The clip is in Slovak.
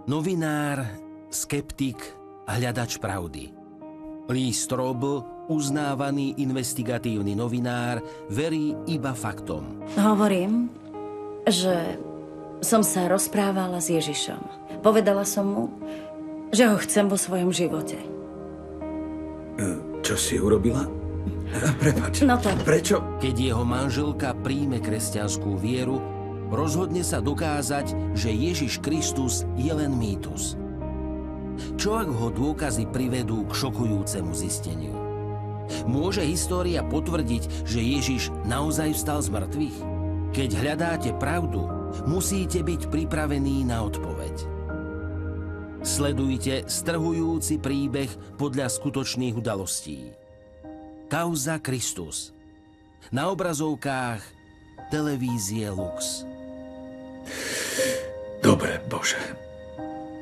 Novinár, skeptik a hľadač pravdy. Lee Strobel, uznávaný investigatívny novinár, verí iba faktom. Hovorím, že som sa rozprávala s Ježišom. Povedala som mu, že ho chcem vo svojom živote. Čo si urobila? Prepáč. No tak. Prečo? Keď jeho manželka príjme kresťanskú vieru, rozhodne sa dokázať, že Ježiš Kristus je len mýtus. Čo ak ho dôkazy privedú k šokujúcemu zisteniu? Môže história potvrdiť, že Ježiš naozaj vstal z mŕtvych? Keď hľadáte pravdu, musíte byť pripravení na odpoveď. Sledujte strhujúci príbeh podľa skutočných udalostí. Kauza Kristus. Na obrazovkách televízie Lux. Dobre, Bože.